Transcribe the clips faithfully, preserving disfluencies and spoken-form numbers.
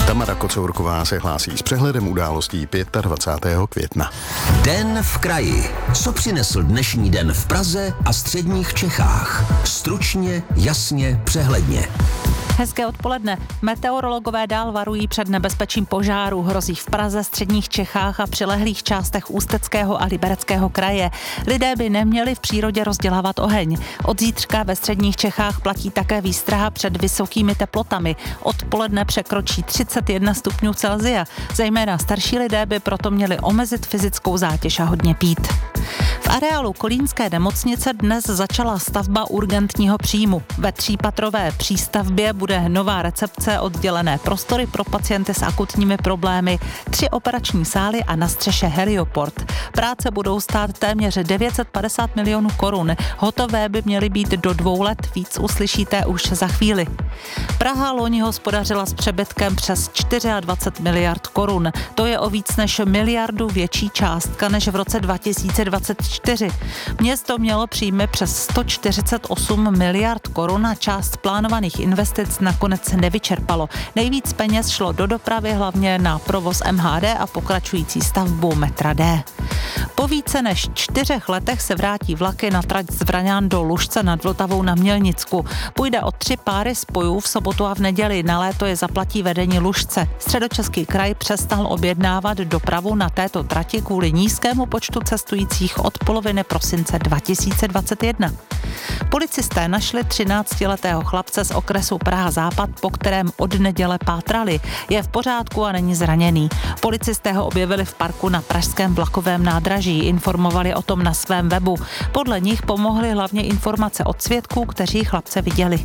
Tamara Kocourková se hlásí s přehledem událostí dvacátého pátého května. Den v kraji. Co přinesl dnešní den v Praze a středních Čechách? Stručně, jasně, přehledně. Hezké odpoledne. Meteorologové dál varují před nebezpečím požáru. Hrozí v Praze, středních Čechách a přilehlých částech Ústeckého a Libereckého kraje. Lidé by neměli v přírodě rozdělávat oheň. Od zítřka ve středních Čechách platí také výstraha před vysokými teplotami. Odpoledne překročí třicet jedna stupňů Celsia. Zejména starší lidé by proto měli omezit fyzickou zátěž a hodně pít. V areálu kolínské nemocnice dnes začala stavba urgentního příjmu. Ve třípatrové přístavbě bude nová recepce, oddělené prostory pro pacienty s akutními problémy, tři operační sály a na střeše helioport. Práce budou stát téměř devět set padesát milionů korun. Hotové by měly být do dvou let, víc uslyšíte už za chvíli. Praha loni hospodařila s přebytkem přes dvacet čtyři miliard korun. To je o víc než miliardu větší částka než v roce dva tisíce dvacet čtyři. Město mělo příjmy přes sto čtyřicet osm miliard korun a část plánovaných investic nakonec nevyčerpalo. Nejvíc peněz šlo do dopravy, hlavně na provoz M H D a pokračující stavbu metra D. Po více než čtyřech letech se vrátí vlaky na trať z Vraňan do Lužce nad Vltavou na Mělnicku. Půjde o tři páry spojů v sobotu a v neděli. Na léto je zaplatí vedení Lužce. Středočeský kraj přestal objednávat dopravu na této trati kvůli nízkému počtu cestujících od poloviny prosince dva tisíce dvacet jedna. Policisté našli třináctiletého chlapce z okresu Praha-Západ, po kterém od neděle pátrali. Je v pořádku a není zraněný. Policisté ho objevili v parku na pražském vlakovém nádraží, informovali o tom na svém webu. Podle nich pomohly hlavně informace od svědků, kteří chlapce viděli.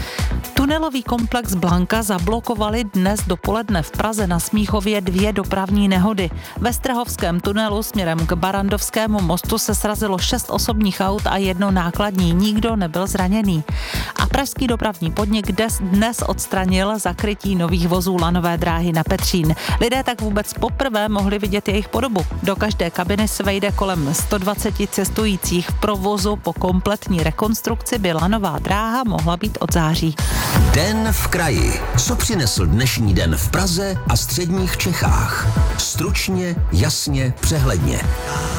Tunelový komplex Blanka zablokovali dnes dopoledne v Praze na Smíchově dvě dopravní nehody. Ve Strahovském tunelu směrem k Barandovskému mostu se srazilo šest osobních aut a jedno nákladní. Nikdo nebyl zraněný. A pražský dopravní podnik dnes odstranil zakrytí nových vozů lanové dráhy na Petřín. Lidé tak vůbec poprvé mohli vidět jejich podobu. Do každé kabiny se vejde kolem sto dvacet cestujících. V provozu po kompletní rekonstrukci by lanová dráha mohla být od září. Den v kraji. Co přinesl dnešní den v Praze a středních Čechách? Stručně, jasně, přehledně.